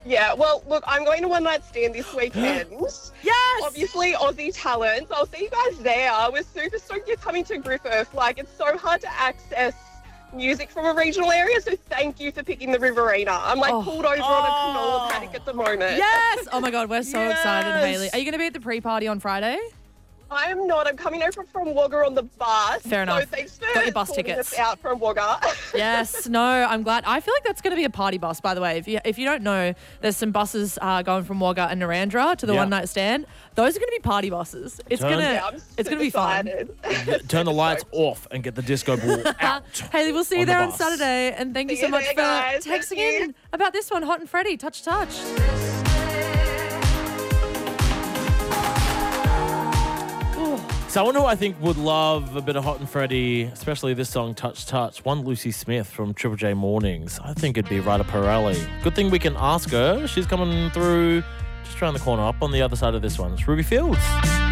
Yeah, well, look, I'm going to One Night Stand this weekend. Yes! Obviously, Aussie talents. I'll see you guys there. We're super stoked you're coming to Griffith. Like, it's so hard to access music from a regional area, so thank you for picking the Riverina. I'm like pulled over on a canola paddock at the moment. Yes! Oh my God, we're so excited, Yes. Hayley. Are you going to be at the pre-party on Friday? I'm not. I'm coming over from Wagga on the bus. Fair enough. So thanks for Got your bus sorting tickets. us out from Wagga. Yes, no, I'm glad. I feel like that's going to be a party bus, by the way. If you don't know, there's some buses going from Wagga and Narrandera to the One Night Stand. Those are going to be party buses. It's Turn- gonna be fun. Turn the lights off and get the disco ball out. Hayley, we'll see you on the there on bus. Saturday, and thank you See so you much there, for guys. texting Thank you. in about this one, Hot and Freddie, Touch. Someone who I think would love a bit of Hot and Freddie, especially this song, Touch, one Lucy Smith from Triple J Mornings. I think it'd be right up her alley. Good thing we can ask her. She's coming through just around the corner, up on the other side of this one. It's Ruby Fields.